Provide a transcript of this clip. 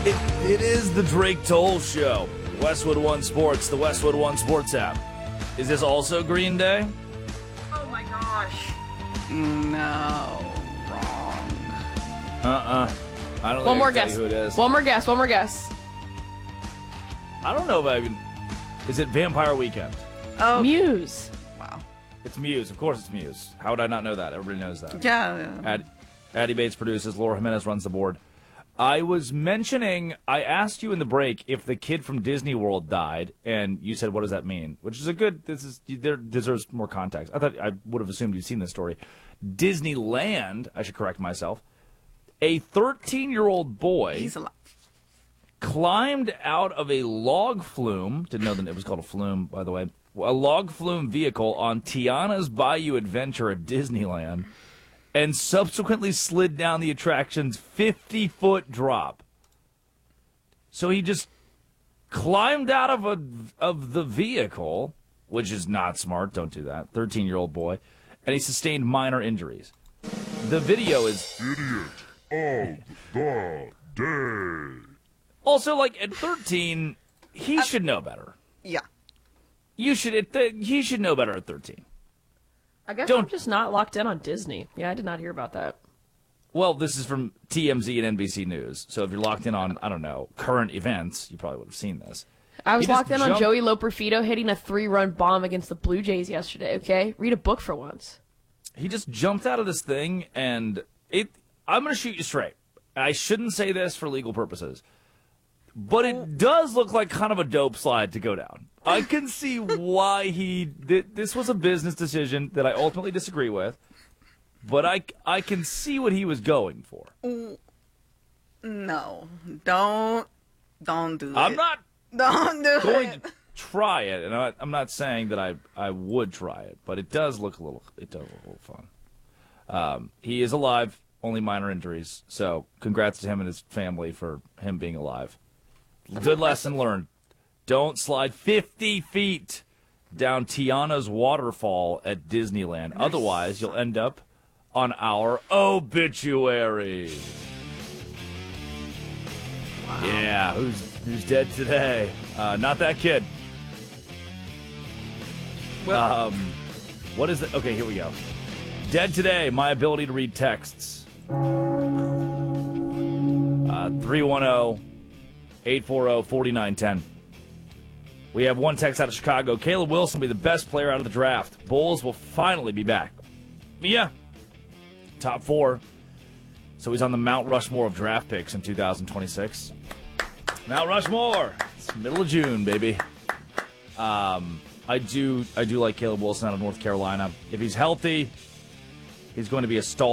It is the Drake Toll Show. Westwood One Sports, the Westwood One Sports app. Is this also Green Day? Oh my gosh. No, wrong. I don't One think more I can tell guess. you who it is. One more guess. I don't know if I can. Is it Vampire Weekend? Oh, Muse. wow. It's Muse. Of course it's Muse. How would I not know that? Everybody knows that. Yeah. Addie Bates produces. Laura Jimenez runs the board. I was mentioning, I asked you in the break if the kid from Disney World died, and you said, what does that mean? Which is there deserves more context. I thought I would have assumed you'd seen this story. Disneyland, I should correct myself, a 13-year-old boy He's alive. climbed out of a log flume, didn't know that it was called a flume, by the way, a log flume vehicle on Tiana's Bayou Adventure at Disneyland, and subsequently slid down the attraction's 50-foot drop. So he just climbed out of the vehicle, which is not smart, don't do that, 13-year-old boy, and he sustained minor injuries. The video is... Idiot of the day. Also, like, at 13, he should know better. Yeah. He should know better at 13. I guess Don't- I'm just not locked in on Disney. Yeah, I did not hear about that. Well, this is from TMZ and NBC News. So if you're locked in on, I don't know, current events, you probably would have seen this. I was He just locked in on jumped- Joey Loperfido hitting a 3-run bomb against the Blue Jays yesterday, okay? Read a book for once. He just jumped out of this thing, and I'm going to shoot you straight. I shouldn't say this for legal purposes, but it does look like kind of a dope slide to go down. I can see why this was a business decision that I ultimately disagree with, but I can see what he was going for. No. Don't do it. I'm not Don't do going it. to try it, and I'm not saying that I would try it, but it does look a little fun. He is alive, only minor injuries, so congrats to him and his family for him being alive. Good lesson learned. Don't slide 50 feet down Tiana's waterfall at Disneyland. Otherwise, you'll end up on our obituary. Wow. Yeah, who's dead today? Not that kid. Well, What is it? Okay, here we go. Dead today, my ability to read texts. 310-840-4910. We have one text out of Chicago. Caleb Wilson will be the best player out of the draft. Bulls will finally be back. Yeah. Top 4. So he's on the Mount Rushmore of draft picks in 2026. Mount Rushmore. It's middle of June, baby. I do like Caleb Wilson out of North Carolina. If he's healthy, he's going to be a stalwart